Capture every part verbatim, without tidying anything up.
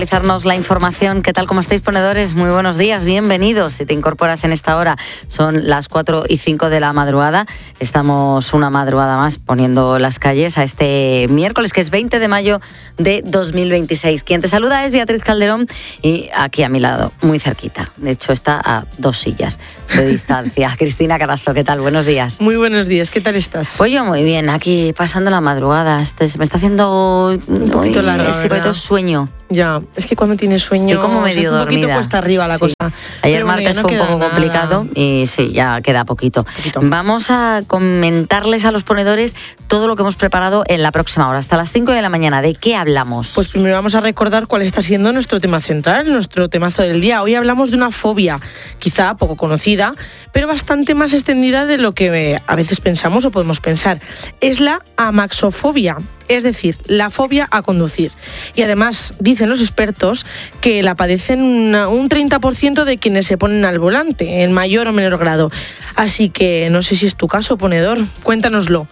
Actualizarnos la información. ¿Qué tal? ¿Cómo estáis, ponedores? Muy buenos días, bienvenidos. Si te incorporas en esta hora, son las cuatro y cinco de la madrugada. Estamos una madrugada más poniendo las calles a este miércoles, que es veinte de mayo de dos mil veintiséis. Quien te saluda es Beatriz Calderón y aquí a mi lado, muy cerquita. De hecho, está a dos sillas de distancia. Cristina Carazo, ¿qué tal? Buenos días. Muy buenos días, ¿qué tal estás? Pues yo muy bien, aquí pasando la madrugada. Este, me está haciendo un poquito uy, larga, ese poquito sueño. Ya, es que cuando tienes sueño estoy como medio un dormida. poquito cuesta arriba la sí. cosa. Ayer Pero martes bueno, no fue un poco nada. complicado y sí, ya queda poquito. poquito. Vamos a comentarles a los ponedores todo lo que hemos preparado en la próxima hora, hasta las cinco de la mañana. ¿De qué hablamos? Pues primero vamos a recordar cuál está siendo nuestro tema central, nuestro temazo del día. Hoy hablamos de una fobia, quizá poco conocida, pero bastante más extendida de lo que a veces pensamos o podemos pensar. Es la amaxofobia. Es decir, la fobia a conducir. Y además, dicen los expertos que la padecen una, un treinta por ciento de quienes se ponen al volante, en mayor o menor grado. Así que no sé si es tu caso, ponedor. Cuéntanoslo.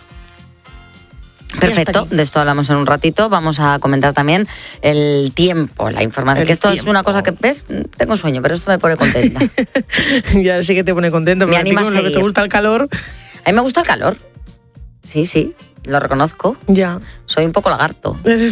Perfecto, de esto hablamos en un ratito. Vamos a comentar también el tiempo, la información. El que esto tiempo. es una cosa que, ¿ves? Tengo sueño, pero esto me pone contenta. Ya sé que te pone contento, me pero anima a lo que te gusta el calor. A mí me gusta el calor. Sí, sí, lo reconozco. Ya. Soy un poco lagarto. Me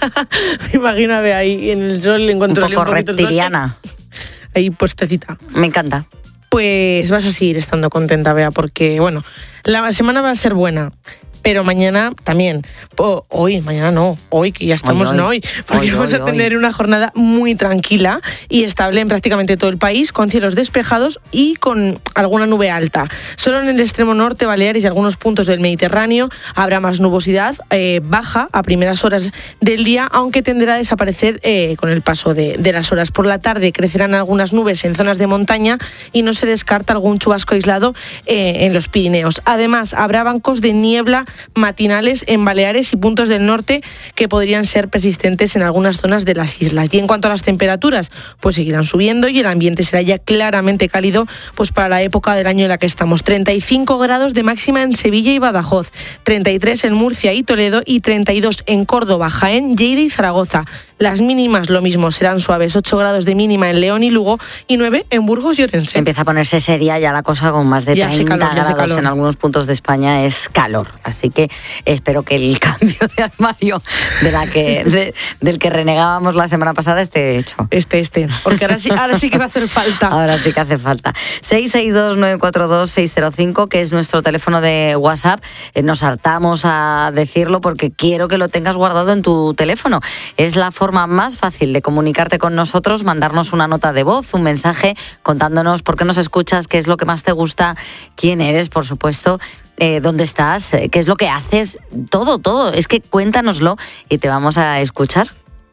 imagino a ver ahí en el sol, en cuanto un poco un reptiliana. Ahí puestecita. Me encanta. Pues vas a seguir estando contenta, Bea, porque, bueno, la semana va a ser buena. Pero mañana también, oh, hoy, mañana no, hoy que ya estamos hoy, en hoy. hoy, porque hoy, vamos hoy, a tener hoy. una jornada muy tranquila y estable en prácticamente todo el país, con cielos despejados y con alguna nube alta. Solo en el extremo norte, Baleares y algunos puntos del Mediterráneo habrá más nubosidad, eh, baja a primeras horas del día, aunque tenderá a desaparecer eh, con el paso de, de las horas. Por la tarde crecerán algunas nubes en zonas de montaña y no se descarta algún chubasco aislado eh, en los Pirineos. Además, habrá bancos de niebla matinales en Baleares y puntos del norte que podrían ser persistentes en algunas zonas de las islas. Y en cuanto a las temperaturas, pues seguirán subiendo y el ambiente será ya claramente cálido pues para la época del año en la que estamos. treinta y cinco grados de máxima en Sevilla y Badajoz, treinta y tres en Murcia y Toledo y treinta y dos en Córdoba, Jaén, Lleida y Zaragoza. Las mínimas lo mismo, serán suaves, ocho grados de mínima en León y Lugo y nueve en Burgos y Orense. Empieza a ponerse seria ya la cosa, con más de Ya hace treinta calor, ya hace grados calor. en algunos puntos de España es calor. Así que espero que el cambio de armario de la que, de, del que renegábamos la semana pasada esté hecho. Este, este, porque ahora sí, ahora sí que va a hacer falta. Ahora sí que hace falta. seis seis dos nueve cuatro dos seis cero cinco, que es nuestro teléfono de WhatsApp. Eh, nos hartamos a decirlo porque quiero que lo tengas guardado en tu teléfono. Es la forma más fácil de comunicarte con nosotros, mandarnos una nota de voz, un mensaje contándonos por qué nos escuchas, qué es lo que más te gusta, quién eres, por supuesto, eh, dónde estás, eh, qué es lo que haces, todo, todo. Es que cuéntanoslo y te vamos a escuchar.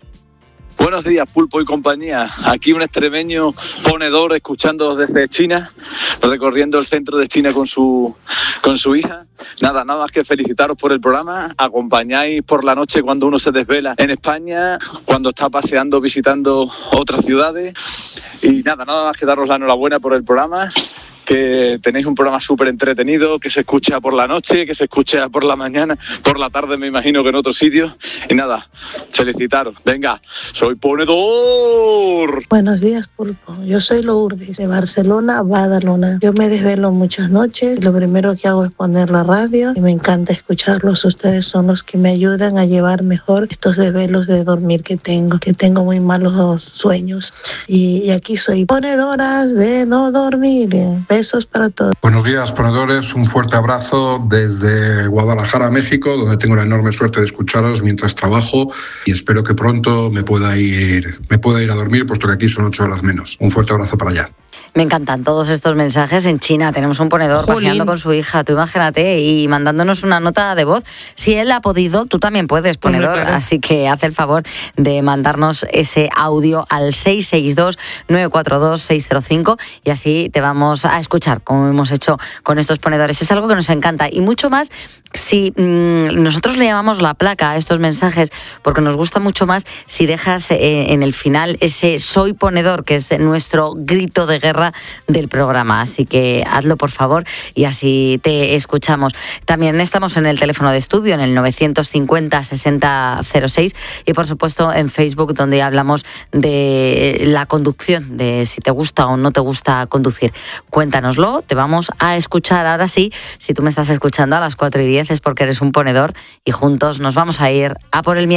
Buenos días, Pulpo y compañía. Aquí un extremeño ponedor escuchando desde China, recorriendo el centro de China con su con su hija. Nada, nada más que felicitaros por el programa. Acompañáis por la noche cuando uno se desvela en España, cuando está paseando, visitando otras ciudades. Y nada, nada más que daros la enhorabuena por el programa. Que tenéis un programa súper entretenido, que se escucha por la noche, que se escucha por la mañana, por la tarde me imagino que en otros sitios. Y nada, felicitaros. Venga, soy ponedor. Buenos días, Pulpo. Yo soy Lourdes, de Barcelona, Badalona. Yo me desvelo muchas noches. Lo primero que hago es poner la radio y me encanta escucharlos. Ustedes son los que me ayudan a llevar mejor estos desvelos de dormir que tengo, que tengo muy malos sueños. Y, y aquí soy ponedoras de no dormir. Besos para todos. Buenos días, ponedores. Un fuerte abrazo desde Guadalajara, México, donde tengo la enorme suerte de escucharos mientras trabajo y espero que pronto me pueda ir, me pueda ir a dormir, puesto que aquí son ocho horas menos. Un fuerte abrazo para allá. Me encantan todos estos mensajes. En China tenemos un ponedor Jolín. paseando con su hija, tú imagínate, y mandándonos una nota de voz. Si él ha podido, tú también puedes, ponedor. Hombre, claro. Así que haz el favor de mandarnos ese audio al seis seis dos nueve cuatro dos seis cero cinco y así te vamos a escuchar, como hemos hecho con estos ponedores. Es algo que nos encanta y mucho más Sí, mmm, nosotros le llamamos la placa a estos mensajes porque nos gusta mucho más si dejas eh, en el final ese soy ponedor, que es nuestro grito de guerra del programa. Así que hazlo, por favor, y así te escuchamos. También estamos en el teléfono de estudio, en el novecientos cincuenta sesenta cero seis, y por supuesto en Facebook, donde hablamos de la conducción, de si te gusta o no te gusta conducir. Cuéntanoslo, te vamos a escuchar ahora sí. Si tú me estás escuchando a las cuatro y diez es porque eres un ponedor y juntos nos vamos a ir a por el miedo.